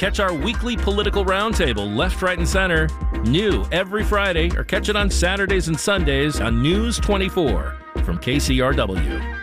Catch our weekly political roundtable, Left, Right, and Center, new every Friday, or catch it on Saturdays and Sundays on News 24 from KCRW.